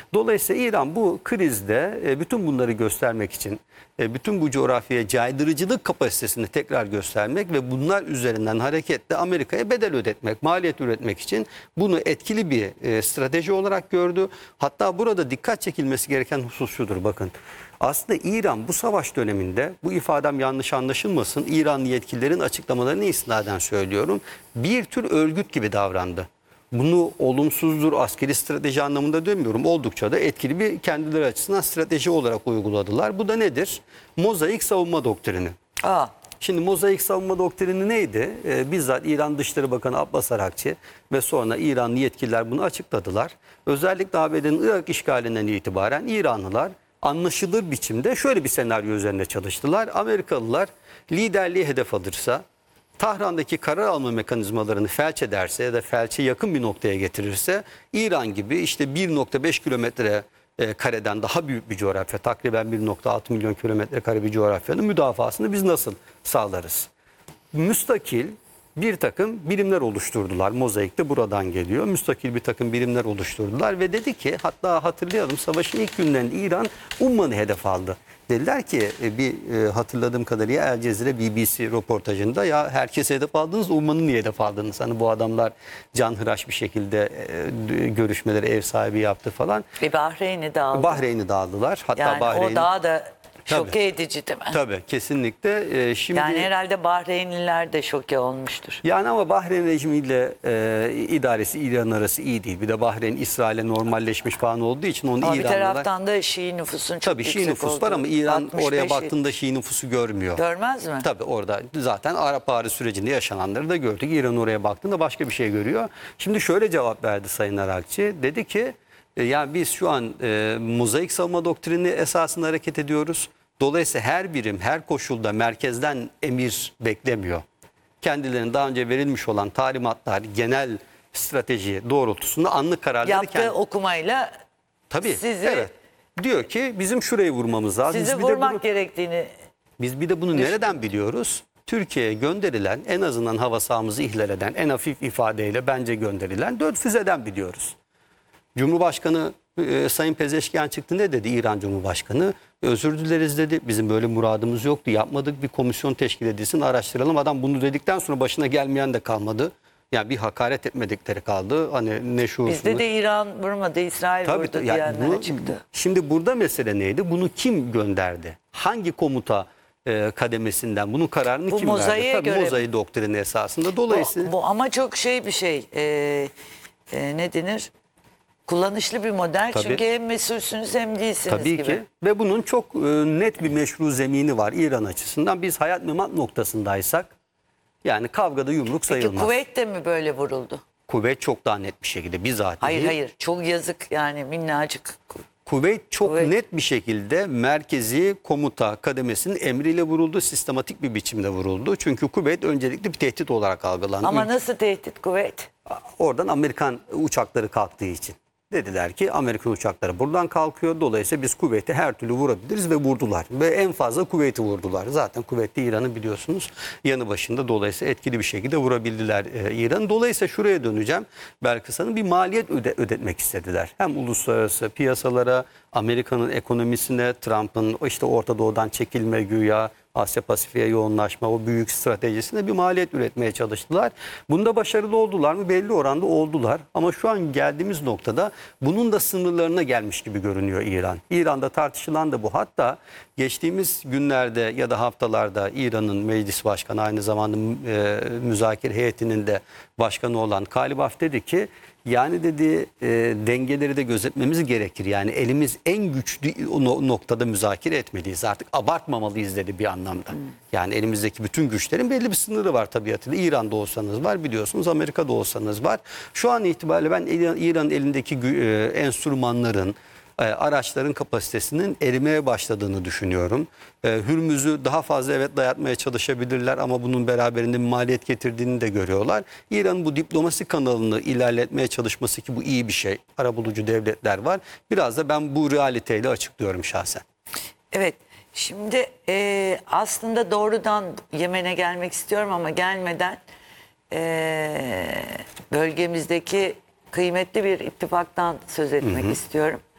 Dolayısıyla İran bu krizde bütün bunları göstermek için, bütün bu coğrafyaya caydırıcılık kapasitesini tekrar göstermek ve bunlar üzerinden hareketle Amerika'ya bedel ödetmek, maliyet üretmek için bunu etkili bir strateji olarak gördü. Hatta burada dikkat çekilmesi gereken husus şudur, bakın. Aslında İran bu savaş döneminde, bu ifadem yanlış anlaşılmasın, İranlı yetkililerin açıklamalarını istinaden söylüyorum, bir tür örgüt gibi davrandı. Bunu olumsuzdur, askeri strateji anlamında demiyorum. Oldukça da etkili bir kendileri açısından strateji olarak uyguladılar. Bu da nedir? Mozaik savunma doktrini. Aa, Şimdi mozaik savunma doktrini neydi? Bizzat İran Dışişleri Bakanı Abbas Arakçi ve sonra İranlı yetkililer bunu açıkladılar. Özellikle ABD'nin Irak işgalinden itibaren İranlılar anlaşılır biçimde şöyle bir senaryo üzerinde çalıştılar. Amerikalılar liderliği hedef alırsa, Tahran'daki karar alma mekanizmalarını felç ederse ya da felçe yakın bir noktaya getirirse, İran gibi işte 1,5 kilometre kareden daha büyük bir coğrafya, takriben 1,6 milyon kilometre kare bir coğrafyanın müdafasını biz nasıl sağlarız? Müstakil bir takım birimler oluşturdular. Mozaik de buradan geliyor. Müstakil bir takım birimler oluşturdular ve dedi ki, hatta hatırlayalım, savaşın ilk günlerinde İran Umman'ı hedef aldı. Dediler ki hatırladığım kadarıyla El Cezire BBC röportajında, ya herkese hedef aldınız, Umman'ı niye hedef aldınız? Hani bu adamlar canhıraş bir şekilde görüşmeleri ev sahibi yaptı falan. Bahreyn'i de aldı. Bahreyn'i de aldılar. Hatta Yani Bahreyn, o daha da Tabii. şoke edici değil mi? Tabii, kesinlikle. Şimdi Yani herhalde Bahreynliler de şoke olmuştur. yani ama Bahreyn rejimiyle idaresi İran arası iyi değil. Bir de Bahreyn İsrail'e normalleşmiş falan olduğu için onun Ama bir İranlılar... taraftan da Şii nüfusun çok Tabii yüksek Şii nüfus olduğu. var ama İran 65 oraya baktığında Şii nüfusu görmüyor. Görmez mi? Tabii orada zaten Arap Baharı sürecinde yaşananları da gördük. İran oraya baktığında başka bir şey görüyor. Şimdi şöyle cevap verdi Sayın Arakçı. Dedi ki yani biz şu an mozaik savunma doktrini esasında hareket ediyoruz. Dolayısıyla her birim her koşulda merkezden emir beklemiyor. Kendilerine daha önce verilmiş olan talimatlar, genel strateji doğrultusunda anlık kararları Yaptığı okumayla tabii, sizi, evet. Diyor ki bizim şurayı vurmamız lazım. sizi Biz bir de vurmak bunu, gerektiğini. biz bir de bunu nereden biliyoruz? Türkiye'ye gönderilen, en azından hava sahamızı ihlal eden, en hafif ifadeyle bence gönderilen 4 füzeden biliyoruz. Cumhurbaşkanı Sayın Pezeşkian çıktı, ne dedi İran Cumhurbaşkanı? Özür dileriz dedi. Bizim böyle muradımız yoktu. Yapmadık. Bir komisyon teşkil edilsin, araştıralım. Adam bunu dedikten sonra başına gelmeyen de kalmadı. Yani bir hakaret etmedikleri kaldı. Hani ne şuursuzluk. Bizde de İran vurmadı, İsrail Tabii, vurdu yani diyenler çıktı. Şimdi burada mesele neydi? Bunu kim gönderdi? Hangi komuta kademesinden? Bunun kararını Bu kim verdi? mozaiğe Tabii göre mozaik doktrini esasında. Dolayısıyla Bu ama çok şey bir şey. Ne denir? Kullanışlı bir model. Tabii. Çünkü hem mesulsünüz hem değilsiniz tabii gibi. ki, ve bunun çok net bir meşru zemini var İran açısından. Biz hayat memat noktasındaysak, yani kavgada yumruk Peki sayılmaz. Kuveyt de mi böyle vuruldu? Kuveyt çok daha net bir şekilde bizatihi. Hayır. Çok yazık yani, minnacık. Kuveyt çok Kuveyt. net bir şekilde merkezi komuta kademesinin emriyle vuruldu. Sistematik bir biçimde vuruldu. Çünkü Kuveyt öncelikli bir tehdit olarak algılandı. Ama nasıl tehdit Kuveyt? Oradan Amerikan uçakları kalktığı için. Dediler ki Amerikan uçakları buradan kalkıyor. Dolayısıyla biz Kuveyt'e her türlü vurabiliriz ve vurdular. Ve en fazla Kuveyt'i vurdular. Zaten Kuveyt'te İran'ı biliyorsunuz yanı başında. Dolayısıyla etkili bir şekilde vurabildiler İran'ı. Dolayısıyla şuraya döneceğim. Belkıs Hanım, bir maliyet ödetmek istediler. Hem uluslararası piyasalara, Amerika'nın ekonomisine, Trump'ın işte Orta Doğu'dan çekilme güya, Asya Pasifik'e yoğunlaşma, o büyük stratejisine bir maliyet üretmeye çalıştılar. Bunda başarılı oldular mı? Belli oranda oldular. Ama şu an geldiğimiz noktada bunun da sınırlarına gelmiş gibi görünüyor İran. İran'da tartışılan da bu. Hatta geçtiğimiz günlerde ya da haftalarda İran'ın meclis başkanı, aynı zamanda müzakere heyetinin de başkanı olan Kalibaf dedi ki, yani dedi dengeleri de gözetmemiz gerekir. Yani elimiz en güçlü noktada müzakere etmeliyiz. Artık abartmamalıyız dedi bir anlamda. Yani elimizdeki bütün güçlerin belli bir sınırı var tabiatıyla. İran'da olsanız var, biliyorsunuz, Amerika'da olsanız var. Şu an itibariyle ben İran'ın elindeki enstrümanların, araçların kapasitesinin erimeye başladığını düşünüyorum. Hürmüz'ü daha fazla evet dayatmaya çalışabilirler ama bunun beraberinde bir maliyet getirdiğini de görüyorlar. İran'ın bu diplomasi kanalını ilerletmeye çalışması, ki bu iyi bir şey. Arabulucu devletler var. Biraz da ben bu realiteyle açıklıyorum şahsen. Evet. Şimdi aslında doğrudan Yemen'e gelmek istiyorum ama gelmeden bölgemizdeki kıymetli bir ittifaktan söz etmek istiyorum.